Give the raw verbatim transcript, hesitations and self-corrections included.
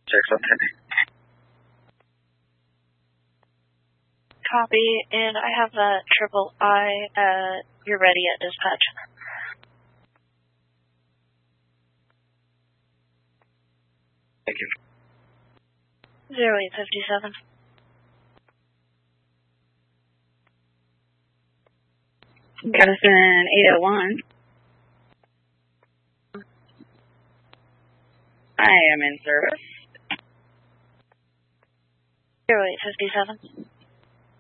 Checks on ten. Copy, and I have a triple I. Uh, you're ready at dispatch. Thank you. Zero eight fifty seven. Madison eight oh one. I am in service. Zero eight fifty seven.